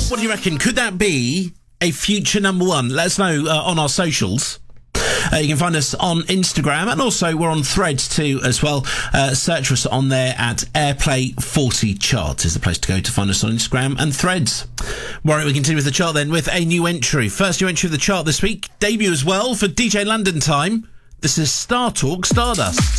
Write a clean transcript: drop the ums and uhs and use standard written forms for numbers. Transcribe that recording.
What do you reckon? Could that be a future number one? Let us know on our socials. You can find us on Instagram, and also we're on Threads too as well. Search for us on there at Airplay 40 Charts is the place to go to find us on Instagram and Threads. Right, we continue with the chart then with a new entry. First new entry of the chart this week. Debut as well for DJ London Time. This is Star Talk Stardust.